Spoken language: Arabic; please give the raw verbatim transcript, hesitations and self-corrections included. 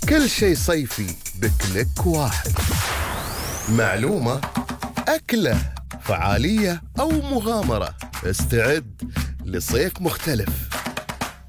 كل شيء صيفي بكليك واحد. معلومة، أكلة، فعالية أو مغامرة، استعد لصيف مختلف.